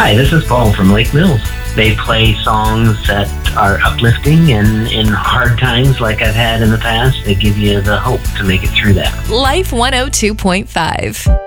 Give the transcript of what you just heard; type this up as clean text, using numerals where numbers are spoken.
Hi, this is Paul from Lake Mills. They play songs that are uplifting, and in hard times like I've had in the past, they give you the hope to make it through that. Life 102.5.